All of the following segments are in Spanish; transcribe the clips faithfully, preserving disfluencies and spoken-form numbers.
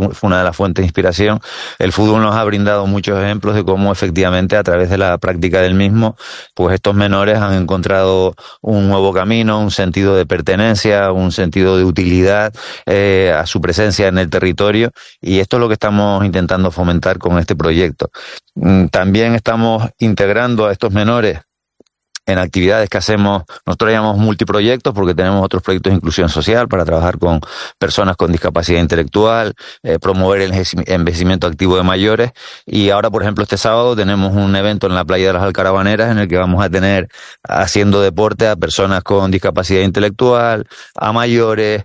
fue una de las fuentes de inspiración. El fútbol nos ha brindado muchos ejemplos de cómo efectivamente a través de la práctica del mismo, pues estos menores han encontrado un nuevo camino, un sentido de pertenencia, un sentido de utilidad eh, a su presencia en el territorio, y esto es lo que estamos intentando fomentar con este proyecto. También estamos integrando a estos menores en actividades que hacemos. Nosotros llamamos multiproyectos porque tenemos otros proyectos de inclusión social para trabajar con personas con discapacidad intelectual, eh, promover el envejecimiento activo de mayores, y ahora, por ejemplo, este sábado tenemos un evento en la playa de las Alcarabaneras en el que vamos a tener haciendo deporte a personas con discapacidad intelectual, a mayores,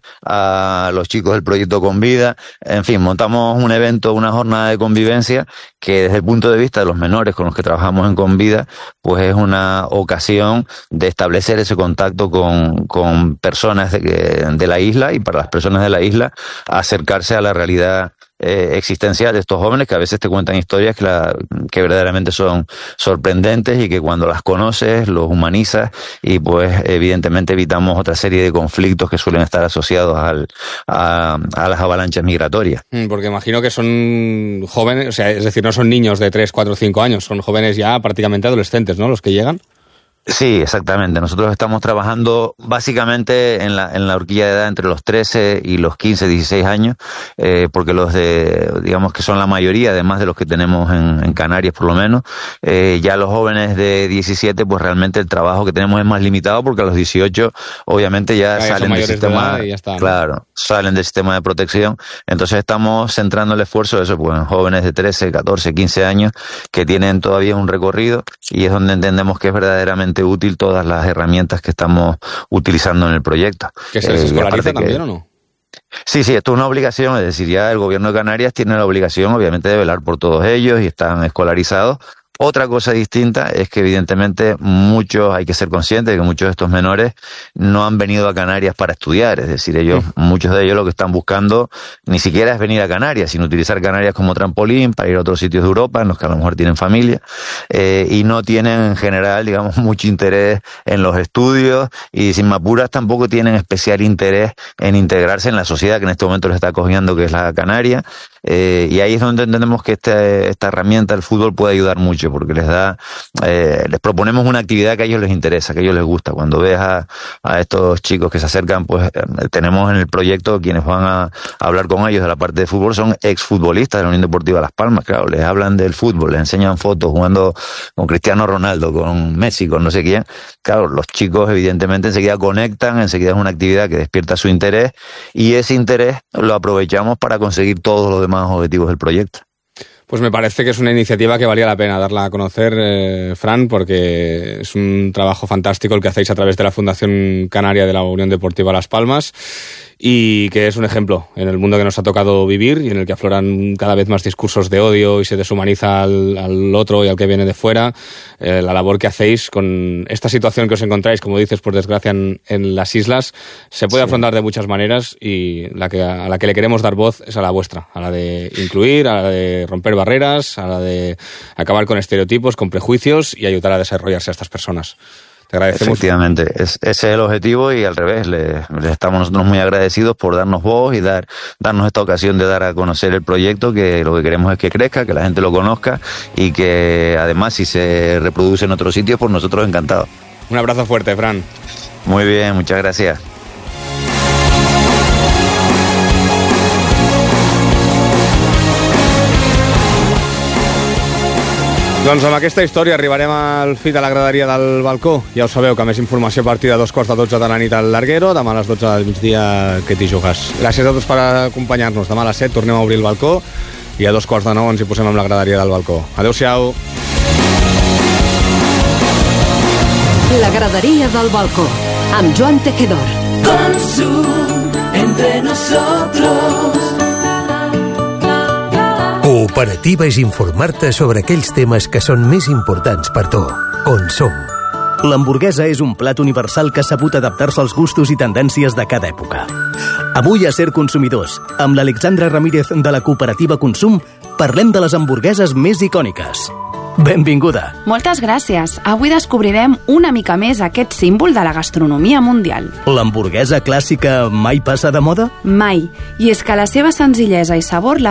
a los chicos del proyecto Con Vida. En fin, montamos un evento, una jornada de convivencia que desde el punto de vista de los menores con los que trabajamos en Con Vida, pues es una ocasión de establecer ese contacto con, con personas de, de la isla, y para las personas de la isla acercarse a la realidad eh, existencial de estos jóvenes, que a veces te cuentan historias que, la, que verdaderamente son sorprendentes, y que cuando las conoces los humanizas, y pues evidentemente evitamos otra serie de conflictos que suelen estar asociados al, a, a las avalanchas migratorias. Porque imagino que son jóvenes, o sea, es decir, no son niños de tres, cuatro, cinco años, son jóvenes ya prácticamente adolescentes, ¿no?, los que llegan. Sí, exactamente. Nosotros estamos trabajando básicamente en la, en la horquilla de edad entre los trece y los quince, dieciséis años, eh, porque los de, digamos que son la mayoría, además de los que tenemos en, en Canarias por lo menos, eh, ya los jóvenes de diecisiete, pues realmente el trabajo que tenemos es más limitado, porque a los dieciocho obviamente ya, ya salen del sistema, de y ya está, ¿no? Claro, salen del sistema de protección. Entonces estamos centrando el esfuerzo en eso, pues en jóvenes de trece, catorce, quince años que tienen todavía un recorrido, y es donde entendemos que es verdaderamente útil todas las herramientas que estamos utilizando en el proyecto. ¿Que se les escolariza eh, también que, o no? Sí, sí, esto es una obligación, es decir, ya el gobierno de Canarias tiene la obligación, obviamente, de velar por todos ellos, y están escolarizados. Otra cosa distinta es que evidentemente muchos, hay que ser conscientes de que muchos de estos menores no han venido a Canarias para estudiar, es decir, ellos, mm. muchos de ellos lo que están buscando ni siquiera es venir a Canarias, sino utilizar Canarias como trampolín para ir a otros sitios de Europa en los que a lo mejor tienen familia, eh, y no tienen en general, digamos, mucho interés en los estudios, y sin mapuras tampoco tienen especial interés en integrarse en la sociedad que en este momento les está acogiendo, que es la Canaria. Eh, y ahí es donde entendemos que este, esta herramienta del fútbol puede ayudar mucho, porque les da, eh, les proponemos una actividad que a ellos les interesa, que a ellos les gusta. Cuando ves a, a estos chicos que se acercan, pues eh, tenemos en el proyecto quienes van a, a hablar con ellos de la parte de fútbol, son exfutbolistas de la Unión Deportiva Las Palmas, claro, les hablan del fútbol, les enseñan fotos jugando con Cristiano Ronaldo, con Messi, con no sé quién. Claro, los chicos evidentemente enseguida conectan, enseguida es una actividad que despierta su interés, y ese interés lo aprovechamos para conseguir todos los demás objetivos del proyecto. Pues me parece que es una iniciativa que valía la pena darla a conocer, eh, Fran, porque es un trabajo fantástico el que hacéis a través de la Fundación Canaria de la Unión Deportiva Las Palmas, y que es un ejemplo en el mundo que nos ha tocado vivir, y en el que afloran cada vez más discursos de odio y se deshumaniza al, al otro y al que viene de fuera. Eh, la labor que hacéis con esta situación que os encontráis, como dices, por desgracia, en, en las islas, se puede sí. afrontar de muchas maneras, y la que, a la que le queremos dar voz es a la vuestra, a la de incluir, a la de romper barreras, a la de acabar con estereotipos, con prejuicios, y ayudar a desarrollarse a estas personas. Te agradecemos. Efectivamente, es, ese es el objetivo, y al revés, les le estamos nosotros muy agradecidos por darnos voz y dar darnos esta ocasión de dar a conocer el proyecto, que lo que queremos es que crezca, que la gente lo conozca, y que además si se reproduce en otros sitios, pues nosotros encantados. Un abrazo fuerte, Fran. Muy bien, muchas gracias. Doncs amb aquesta història arribarem al fi de la graderia del balcó. Ja ho sabeu, que més informació a partir de dos quarts de dotze de la nit al Larguero, demà a les dotze del migdia que t'hi jugues. Gràcies a tots per acompanyar-nos. Demà a les set tornem a obrir el balcó, i a dos quarts de nou ens hi posem amb la graderia del balcó. Adéu-siau. La graderia del balcó, amb Joan Tejedor. Consum entre nosotros. Cooperativa és informar-te sobre aquells temes que són més importants per tu. On som? L'hamburguesa és un plat universal que ha sabut adaptar-se als gustos i tendències de cada època. Avui a Ser Consumidors, amb l'Alexandra Ramírez de la Cooperativa Consum, parlem de les hamburgueses més icòniques. Benvinguda. Moltes gràcies. Avui descobrirem una mica més aquest símbol de la gastronomia mundial. L'hamburguesa clàssica mai passa de moda? Mai. I és que la seva senzillesa i sabor la